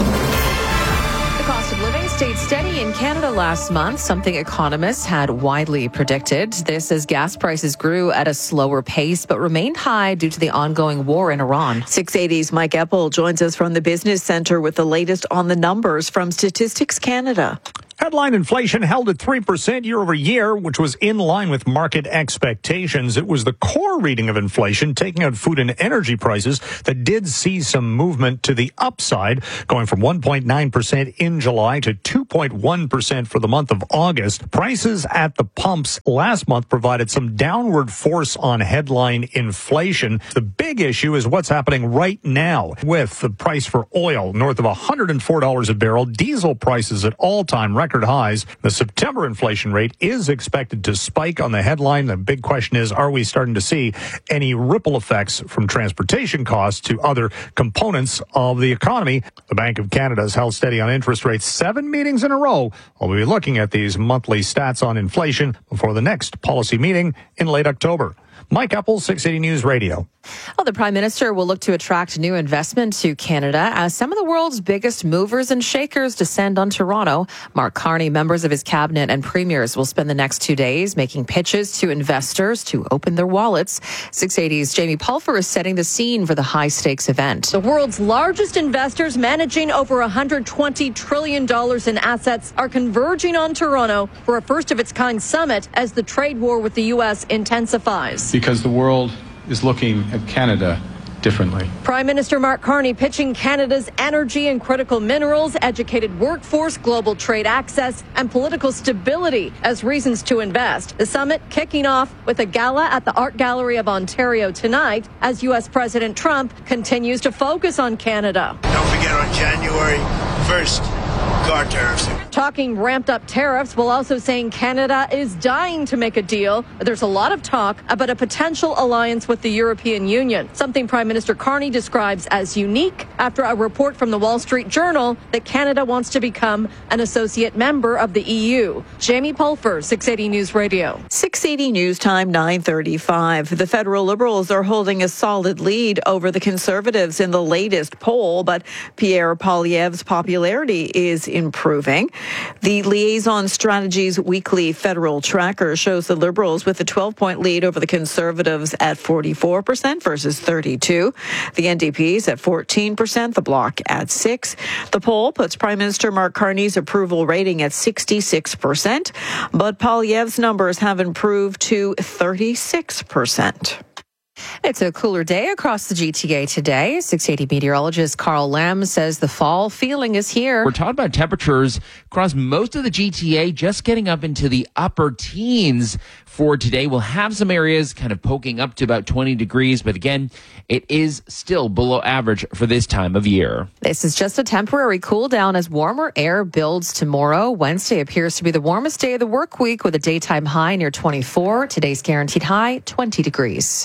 The cost of living stayed steady in Canada last month, something economists had widely predicted. This as gas prices grew at a slower pace but remained high due to the ongoing war in Iran. six eighty's Mike Eppel joins us from the Business Centre with the latest on the numbers from Statistics Canada. Headline inflation held at three percent year over year, which was in line with market expectations. It was the core reading of inflation, taking out food and energy prices, that did see some movement to the upside, going from one point nine percent in July to two point one percent for the month of August. Prices at the pumps last month provided some downward force on headline inflation. The big issue is what's happening right now with the price for oil north of one hundred four dollars a barrel, diesel prices at all-time record highs. The September inflation rate is expected to spike on the headline. The big question is, are we starting to see any ripple effects from transportation costs to other components of the economy? The Bank of Canada has held steady on interest rates seven meetings in a row. We'll be looking at these monthly stats on inflation before the next policy meeting in late October. Mike Eppel, six eighty News Radio. Well, the Prime Minister will look to attract new investment to Canada as some of the world's biggest movers and shakers descend on Toronto. Mark Carney, members of his cabinet and premiers will spend the next two days making pitches to investors to open their wallets. six eighty's Jamie Pulfer is setting the scene for the high-stakes event. The world's largest investors, managing over one hundred twenty trillion dollars in assets, are converging on Toronto for a first-of-its-kind summit as the trade war with the U S intensifies. Because the world is looking at Canada differently. Prime Minister Mark Carney pitching Canada's energy and critical minerals, educated workforce, global trade access, and political stability as reasons to invest. The summit kicking off with a gala at the Art Gallery of Ontario tonight as U S President Trump continues to focus on Canada. Don't forget on January first, car tariffs. Talking ramped up tariffs while also saying Canada is dying to make a deal. There's a lot of talk about a potential alliance with the European Union, something Prime Minister Carney describes as unique after a report from the Wall Street Journal that Canada wants to become an associate member of the E U. Jamie Pulfer, six eighty News Radio. six eighty News Time, nine thirty-five. The federal Liberals are holding a solid lead over the Conservatives in the latest poll, but Pierre Poilievre's popularity is improving. The Liaison Strategies Weekly Federal Tracker shows the Liberals with a twelve-point lead over the Conservatives at forty-four percent versus thirty-two. The N D P is at fourteen percent, the Bloc at six. The poll puts Prime Minister Mark Carney's approval rating at sixty-six percent, but Poilievre's numbers have improved to thirty-six percent. It's a cooler day across the G T A today. six eighty meteorologist Carl Lamb says the fall feeling is here. We're talking about temperatures across most of the G T A just getting up into the upper teens for today. We'll have some areas kind of poking up to about twenty degrees, but again, it is still below average for this time of year. This is just a temporary cool down as warmer air builds tomorrow. Wednesday appears to be the warmest day of the work week with a daytime high near twenty-four. Today's guaranteed high, twenty degrees. There's been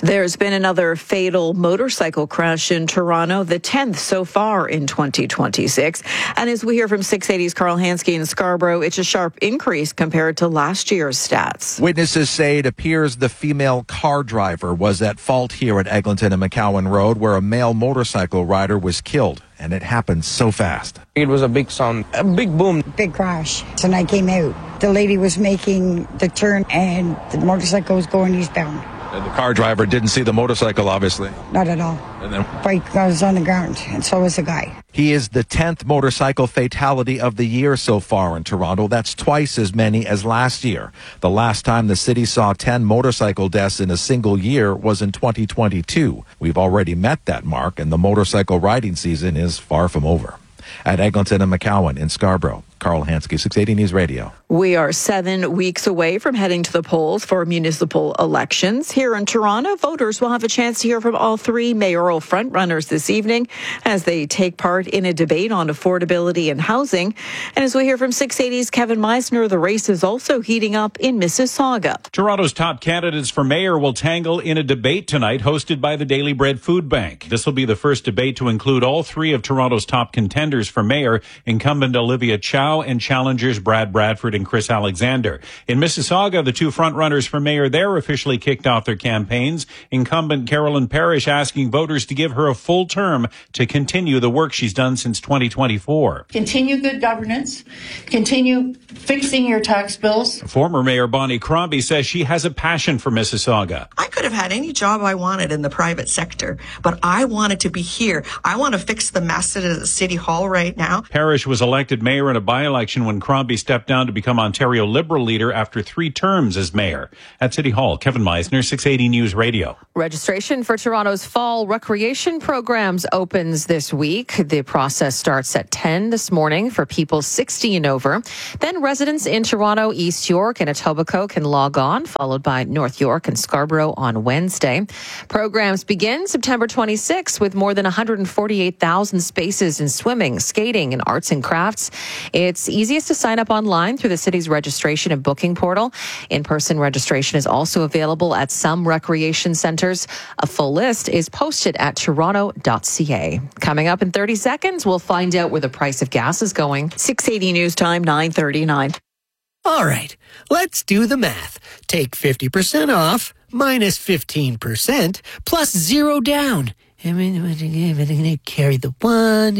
been another fatal motorcycle crash in Toronto, the tenth so far in twenty twenty-six. And as we hear from six eighty's Carl Hansky in Scarborough, it's a sharp increase compared to last year's stats. Witnesses say it appears the female car driver was at fault here at Eglinton and McCowan Road, where a male motorcycle rider was killed. And it happened so fast. It was a big sound, a big boom. Big crash. And I came out. The lady was making the turn and the motorcycle was going eastbound. And the car driver didn't see the motorcycle, obviously. Not at all. And then bike was on the ground, and so was the guy. He is the tenth motorcycle fatality of the year so far in Toronto. That's twice as many as last year. The last time the city saw ten motorcycle deaths in a single year was in twenty twenty-two. We've already met that mark, and the motorcycle riding season is far from over. At Eglinton and McCowan in Scarborough, Carl Hansky, six eighty News Radio. We are seven weeks away from heading to the polls for municipal elections. Here in Toronto, voters will have a chance to hear from all three mayoral frontrunners this evening as they take part in a debate on affordability and housing. And as we hear from six eighty's Kevin Meisner, the race is also heating up in Mississauga. Toronto's top candidates for mayor will tangle in a debate tonight hosted by the Daily Bread Food Bank. This will be the first debate to include all three of Toronto's top contenders for mayor, incumbent Olivia Chow and challengers Brad Bradford and Chris Alexander. In Mississauga, the two frontrunners for mayor there officially kicked off their campaigns. Incumbent Carolyn Parrish asking voters to give her a full term to continue the work she's done since twenty twenty-four. Continue good governance. Continue fixing your tax bills. Former Mayor Bonnie Crombie says she has a passion for Mississauga. I could have had any job I wanted in the private sector, but I wanted to be here. I want to fix the mess at the City Hall right now. Parrish was elected mayor in a by-election when Crombie stepped down to become Ontario Liberal leader after three terms as mayor. At City Hall, Kevin Meisner, six eighty News Radio. Registration for Toronto's fall recreation programs opens this week. The process starts at ten this morning for people sixty and over. Then residents in Toronto, East York, and Etobicoke can log on, followed by North York and Scarborough on Wednesday. Programs begin September twenty-sixth with more than one hundred forty-eight thousand spaces in swimming, skating, and arts and crafts. It's easiest to sign up online through the city's registration and booking portal. In-person registration is also available at some recreation centres. A full list is posted at toronto dot c a. Coming up in thirty seconds, we'll find out where the price of gas is going. six eighty News Time, nine thirty-nine. All right, let's do the math. Take fifty percent off, minus fifteen percent, plus zero down. I'm going to carry the one.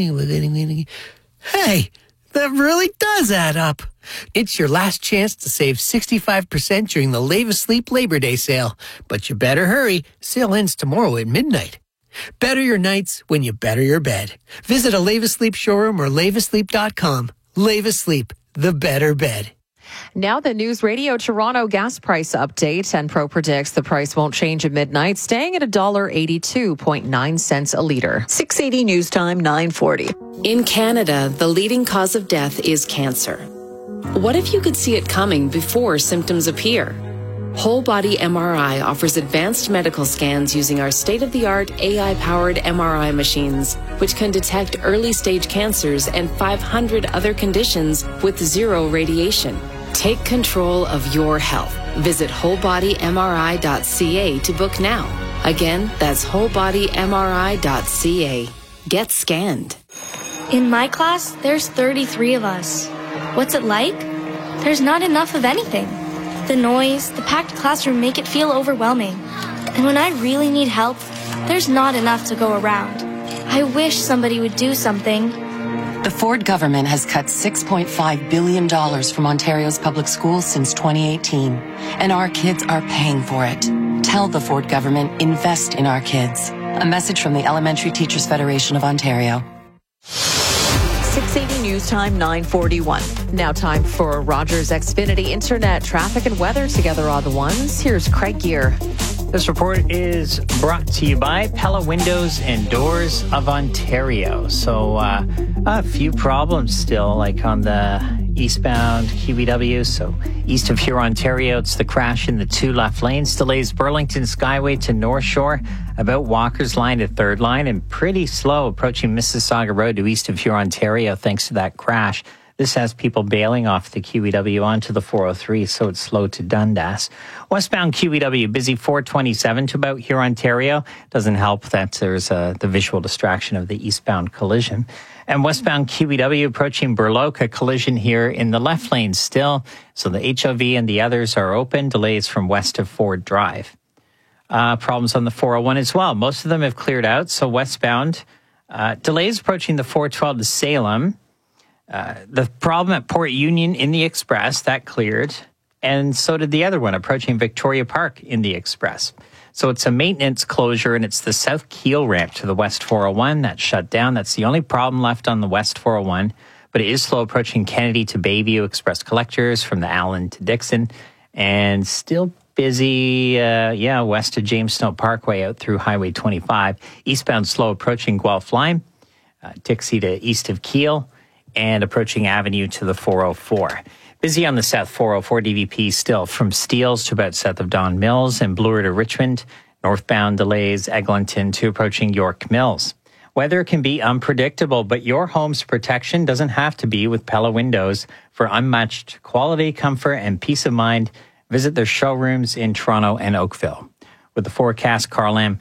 Hey, that really does add up. It's your last chance to save sixty-five percent during the Lave Asleep Labor Day sale. But you better hurry. Sale ends tomorrow at midnight. Better your nights when you better your bed. Visit a Lave Asleep showroom or lave asleep dot com. Lave Asleep, the better bed. Now the News Radio Toronto gas price update. Enpro predicts the price won't change at midnight, staying at one dollar eighty-two point nine cents a litre. six eighty News Time, nine forty. In Canada, the leading cause of death is cancer. What if you could see it coming before symptoms appear? Whole Body M R I offers advanced medical scans using our state-of-the-art A I-powered M R I machines, which can detect early-stage cancers and five hundred other conditions with zero radiation. Take control of your health. Visit whole body m r i dot c a to book now. Again, that's whole body m r i dot c a. Get scanned. In my class, there's thirty-three of us. What's it like? There's not enough of anything. The noise, the packed classroom make it feel overwhelming. And when I really need help, there's not enough to go around. I wish somebody would do something. The Ford government has cut six point five billion dollars from Ontario's public schools since twenty eighteen, and our kids are paying for it. Tell the Ford government, invest in our kids. A message from the Elementary Teachers Federation of Ontario. six eighty News Time, nine forty-one. Now time for Rogers Xfinity Internet traffic and weather together all the ones. Here's Craig Gear. This report is brought to you by Pella Windows and Doors of Ontario. So uh, a few problems still, like on the eastbound Q E W. So east of here, Ontario, it's the crash in the two left lanes. Delays Burlington Skyway to North Shore, about Walker's Line to Third Line, and pretty slow approaching Mississauga Road to east of here, Ontario, thanks to that crash. This has people bailing off the Q E W onto the four oh three, so it's slow to Dundas. Westbound Q E W busy four twenty-seven to about here, Ontario. Doesn't help that there's uh, the visual distraction of the eastbound collision. And westbound Q E W approaching Burloak, a collision here in the left lane still. So the H O V and the others are open. Delays from west of Ford Drive. Uh, problems on the four oh one as well. Most of them have cleared out. So westbound, uh, delays approaching the four twelve to Salem. Uh, the problem at Port Union in the Express, that cleared. And so did the other one approaching Victoria Park in the Express. So it's a maintenance closure, and it's the South Keel ramp to the West four oh one that's shut down. That's the only problem left on the West four oh one, but it is slow approaching Kennedy to Bayview Express Collectors from the Allen to Dixon, and still busy, uh, yeah, west of James Snow Parkway out through Highway twenty-five. Eastbound slow approaching Guelph Lime, uh, Dixie to east of Keel, and approaching Avenue to the four oh four. Busy on the South four oh four D V P still from Steeles to about south of Don Mills and Bloor to Richmond. Northbound delays Eglinton to approaching York Mills. Weather can be unpredictable, but your home's protection doesn't have to be with Pella Windows. For unmatched quality, comfort, and peace of mind, visit their showrooms in Toronto and Oakville. With the forecast, Carl Lamb.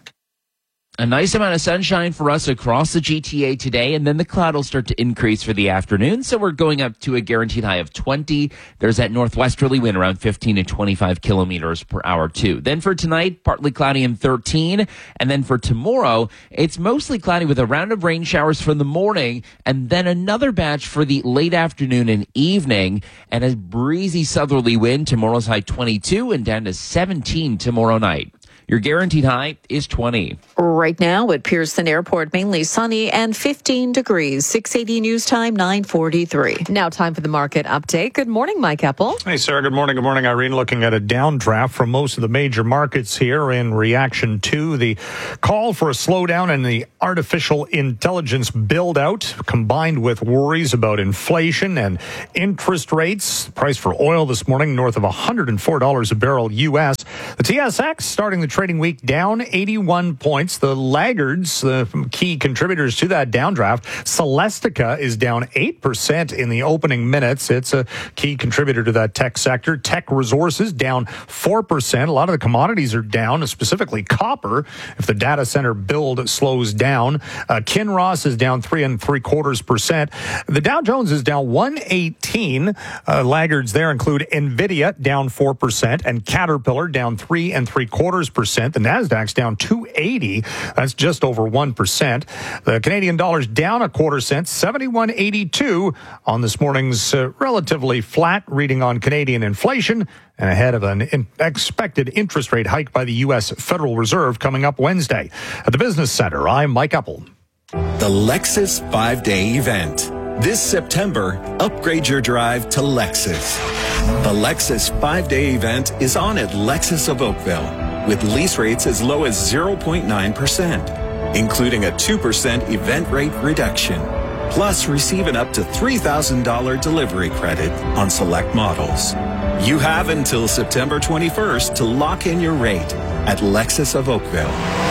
A nice amount of sunshine for us across the G T A today, and then the cloud will start to increase for the afternoon. So we're going up to a guaranteed high of twenty. There's that northwesterly wind around fifteen to twenty-five kilometers per hour too. Then for tonight, partly cloudy and thirteen. And then for tomorrow, it's mostly cloudy with a round of rain showers for the morning, and then another batch for the late afternoon and evening, and a breezy southerly wind. Tomorrow's high twenty-two and down to seventeen tomorrow night. Your guaranteed high is twenty. Right now at Pearson Airport, mainly sunny and fifteen degrees. six eighty News Time, nine forty-three. Now time for the market update. Good morning, Mike Eppel. Hey, Sarah. Good morning. Good morning, Irene. Looking at a downdraft from most of the major markets here in reaction to the call for a slowdown in the artificial intelligence build-out, combined with worries about inflation and interest rates. The price for oil this morning north of one hundred four dollars a barrel U S. The T S X starting the trading week down eighty-one points. The laggards, the key contributors to that downdraft, Celestica is down eight percent in the opening minutes. It's a key contributor to that tech sector. Tech Resources down four percent. A lot of the commodities are down, specifically copper, if the data center build slows down. Uh, Kinross is down three and three quarters percent. The Dow Jones is down one eighteen. Uh, laggards there include NVIDIA down four percent and Caterpillar down three and three quarters percent. The Nasdaq's down two eighty. That's just over one percent. The Canadian dollar's down a quarter cent, seventy-one eighty-two on this morning's uh, relatively flat reading on Canadian inflation, and ahead of an in- expected interest rate hike by the U S Federal Reserve coming up Wednesday. At the Business Center, I'm Mike Eppel. The Lexus five-day event. This September, upgrade your drive to Lexus. The Lexus five-day event is on at Lexus of Oakville, with lease rates as low as zero point nine percent, including a two percent event rate reduction. Plus, receive an up to three thousand dollars delivery credit on select models. You have until September twenty-first to lock in your rate at Lexus of Oakville.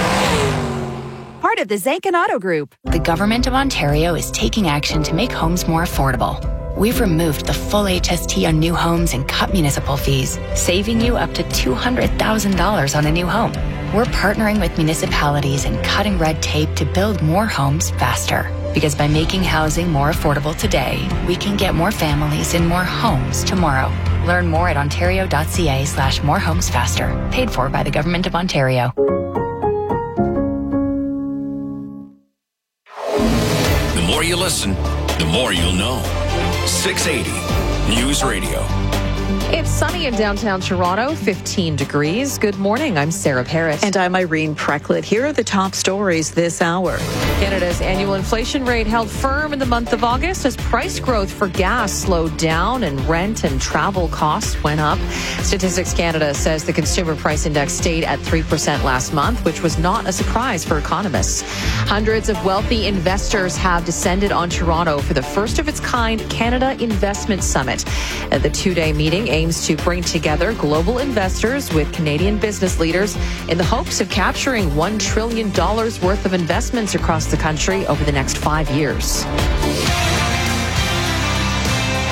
Part of the Zankin Auto Group. The Government of Ontario is taking action to make homes more affordable. We've removed the full H S T on new homes and cut municipal fees, saving you up to two hundred thousand dollars on a new home. We're partnering with municipalities and cutting red tape to build more homes faster. Because by making housing more affordable today, we can get more families in more homes tomorrow. Learn more at ontario.ca slash more homes faster. Paid for by the Government of Ontario. The more you listen, the more you'll know. six eighty News Radio. It's sunny in downtown Toronto, fifteen degrees. Good morning. I'm Sarah Parrott. And I'm Irene Precklett. Here are the top stories this hour. Canada's annual inflation rate held firm in the month of August as price growth for gas slowed down and rent and travel costs went up. Statistics Canada says the consumer price index stayed at three percent last month, which was not a surprise for economists. Hundreds of wealthy investors have descended on Toronto for the first of its kind Canada Investment Summit. The two-day meeting aims to bring together global investors with Canadian business leaders in the hopes of capturing one trillion dollars worth of investments across the country over the next five years.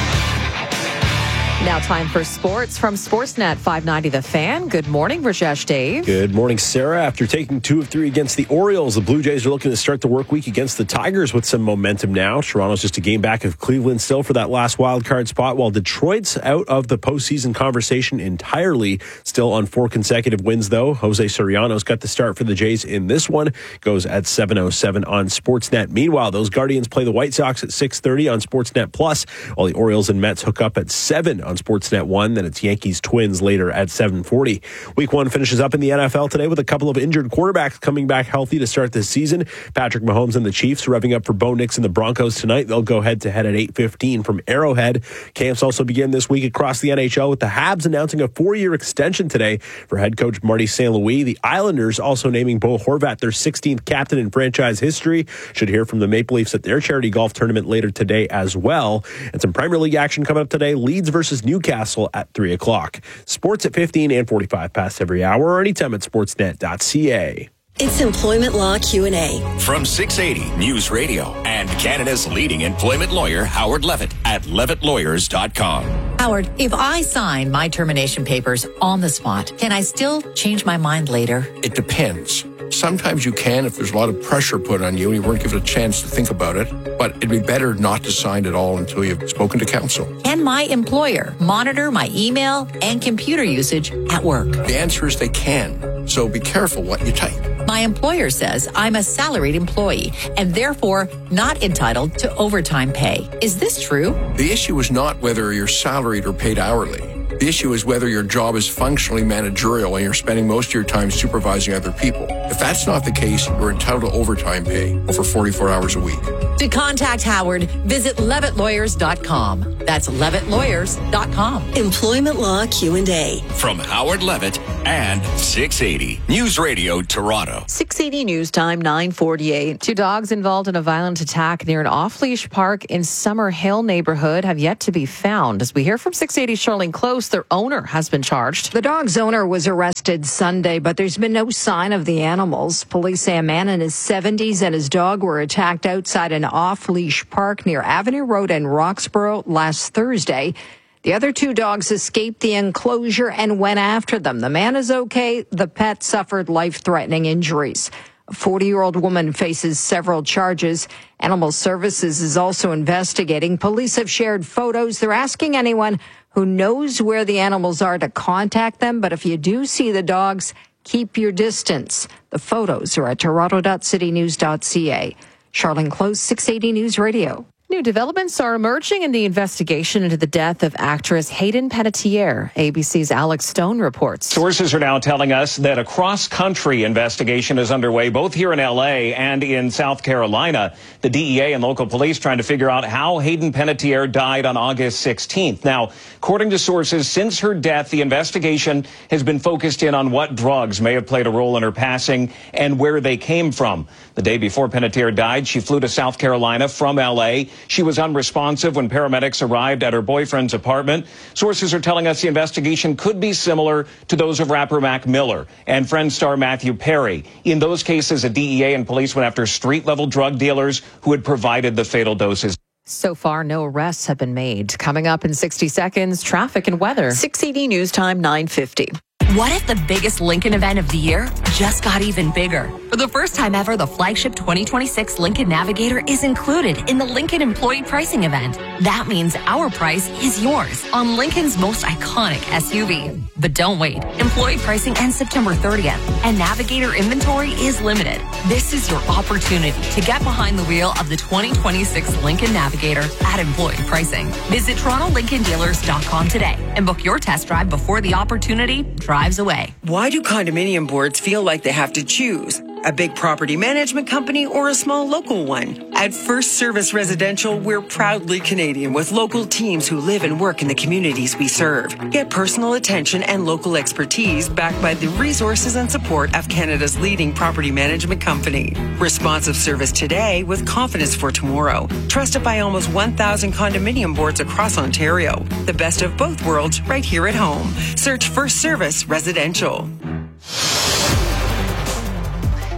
Now time for sports from Sportsnet five ninety The Fan. Good morning, Rajesh Dave. Good morning, Sarah. After taking two of three against the Orioles, the Blue Jays are looking to start the work week against the Tigers with some momentum now. Toronto's just a game back of Cleveland still for that last wild card spot, while Detroit's out of the postseason conversation entirely. Still on four consecutive wins, though. Jose Soriano's got the start for the Jays in this one. Goes at seven oh seven on Sportsnet. Meanwhile, those Guardians play the White Sox at six thirty on Sportsnet Plus, while the Orioles and Mets hook up at seven on Sportsnet one. Then it's Yankees Twins later at seven forty. Week one finishes up in the N F L today with a couple of injured quarterbacks coming back healthy to start this season. Patrick Mahomes and the Chiefs revving up for Bo Nix and the Broncos tonight. They'll go head-to-head at eight fifteen from Arrowhead. Camps also begin this week across the N H L with the Habs announcing a four-year extension today for head coach Marty Saint Louis. The Islanders also naming Bo Horvat their sixteenth captain in franchise history. Should hear from the Maple Leafs at their charity golf tournament later today as well. And some Premier League action coming up today. Leeds versus Newcastle at three o'clock. Sports at fifteen and forty-five past every hour or anytime at sportsnet dot c a. It's Employment Law Q and A. From six eighty News Radio and Canada's leading employment lawyer, Howard Levitt at levitt lawyers dot com. Howard, if I sign my termination papers on the spot, can I still change my mind later? It depends. Sometimes you can if there's a lot of pressure put on you and you weren't given a chance to think about it, but it'd be better not to sign at all until you've spoken to counsel. Can my employer monitor my email and computer usage at work? The answer is they can, so be careful what you type. My employer says I'm a salaried employee and therefore not entitled to overtime pay. Is this true? The issue is not whether you're salaried or paid hourly. The issue is whether your job is functionally managerial and you're spending most of your time supervising other people. If that's not the case, you're entitled to overtime pay over forty-four hours a week. To contact Howard, visit levitt lawyers dot com. That's levitt lawyers dot com. Employment Law Q and A. From Howard Levitt and six eighty News Radio Toronto. six eighty News Time, nine forty-eight. Two dogs involved in a violent attack near an off-leash park in Summer Hill neighborhood have yet to be found. As we hear from six eighty Charlene Close, their owner has been charged. The dog's owner was arrested Sunday, but there's been no sign of the animals. Police say a man in his seventies and his dog were attacked outside an off-leash park near Avenue Road in Roxborough last Thursday. The other two dogs escaped the enclosure and went after them. The man is okay. The pet suffered life-threatening injuries. A forty-year-old woman faces several charges. Animal Services is also investigating. Police have shared photos. They're asking anyone who knows where the animals are to contact them. But if you do see the dogs, keep your distance. The photos are at toronto dot city news dot c a. Charlene Close, six eighty News Radio. New developments are emerging in the investigation into the death of actress Hayden Panettiere. A B C's Alex Stone reports. Sources are now telling us that a cross-country investigation is underway, both here in L A and in South Carolina. The D E A and local police trying to figure out how Hayden Panettiere died on August sixteenth. Now, according to sources, since her death, the investigation has been focused in on what drugs may have played a role in her passing and where they came from. The day before Panettiere died, she flew to South Carolina from L A. She was unresponsive when paramedics arrived at her boyfriend's apartment. Sources are telling us the investigation could be similar to those of rapper Mac Miller and Friends star Matthew Perry. In those cases, a D E A and police went after street-level drug dealers who had provided the fatal doses. So far, no arrests have been made. Coming up in sixty seconds, traffic and weather. six eighty News Time, nine fifty. What if the biggest Lincoln event of the year just got even bigger? For the first time ever, the flagship twenty twenty-six Lincoln Navigator is included in the Lincoln Employee Pricing Event. That means our price is yours on Lincoln's most iconic S U V. But don't wait. Employee pricing ends September thirtieth, and Navigator inventory is limited. This is your opportunity to get behind the wheel of the twenty twenty-six Lincoln Navigator at employee pricing. Visit toronto lincoln dealers dot com today and book your test drive before the opportunity drives away. Why do condominium boards feel like they have to choose? A big property management company or a small local one? At First Service Residential, we're proudly Canadian with local teams who live and work in the communities we serve. Get personal attention and local expertise backed by the resources and support of Canada's leading property management company. Responsive service today with confidence for tomorrow. Trusted by almost one thousand condominium boards across Ontario. The best of both worlds right here at home. Search First Service Residential.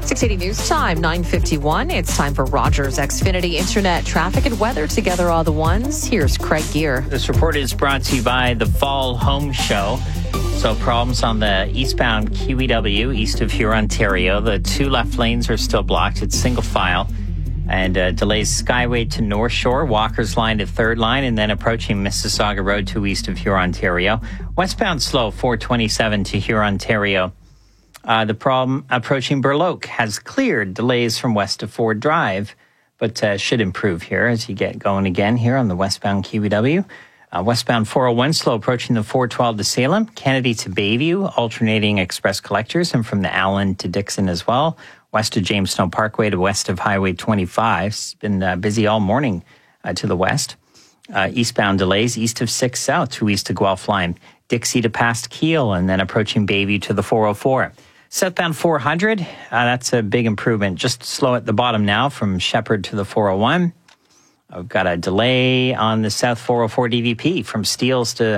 six eighty News Time, nine fifty-one. It's time for Rogers Xfinity Internet traffic and weather together all the ones. Here's Craig Gear. This report is brought to you by the Fall Home Show. So problems on the eastbound Q E W, east of Huron, Ontario. The two left lanes are still blocked. It's single file. And uh, delays Skyway to North Shore, Walker's Line to Third Line, and then approaching Mississauga Road to east of Huron, Ontario. Westbound slow, four twenty-seven to Huron, Ontario. Uh, the problem approaching Burloak has cleared. Delays from west of Ford Drive, but uh, should improve here as you get going again here on the westbound Q E W. Uh, westbound four oh one slow approaching the four twelve to Salem, Kennedy to Bayview, alternating express collectors, and from the Allen to Dixon as well. West of Jamestown Parkway to west of Highway twenty-five. It's been uh, busy all morning uh, to the west. Uh, eastbound delays east of six south to east of Guelph Line. Dixie to past Kiel, and then approaching Bayview to the four oh four. Southbound four hundred, uh, that's a big improvement. Just slow at the bottom now from Shepherd to the four oh one. I've got a delay on the South four oh four D V P from Steeles to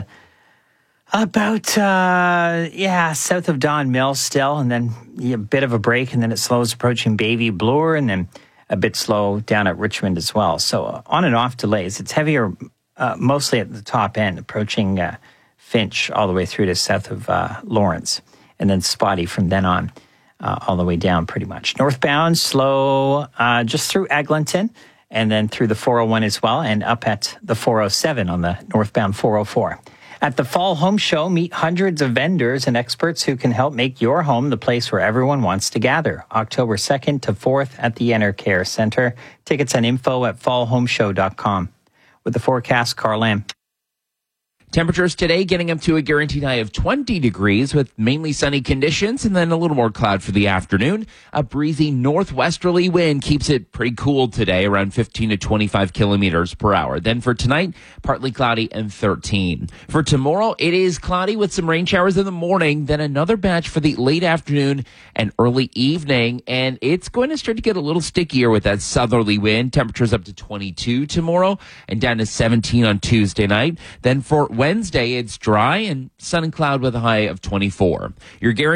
about, uh, yeah, south of Don Mills still, and then yeah, a bit of a break, and then it slows approaching Bayview Bloor, and then a bit slow down at Richmond as well. So uh, on and off delays. It's heavier uh, mostly at the top end, approaching uh, Finch all the way through to south of uh, Lawrence, and then spotty from then on uh, all the way down pretty much. Northbound, slow uh, just through Eglinton, and then through the four oh one as well, and up at the four oh seven on the northbound four oh four. At the Fall Home Show, meet hundreds of vendors and experts who can help make your home the place where everyone wants to gather. October second to fourth at the Enercare Center. Tickets and info at fall home show dot com. With the forecast, Carl Lamb. Temperatures today getting up to a guaranteed high of twenty degrees with mainly sunny conditions and then a little more cloud for the afternoon. A breezy northwesterly wind keeps it pretty cool today, around fifteen to twenty-five kilometers per hour. Then for tonight, partly cloudy and thirteen. For tomorrow, it is cloudy with some rain showers in the morning, then another batch for the late afternoon and early evening. And it's going to start to get a little stickier with that southerly wind. Temperatures up to twenty-two tomorrow and down to seventeen on Tuesday night. Then for Wednesday, it's dry and sun and cloud with a high of twenty-four. Your guarantee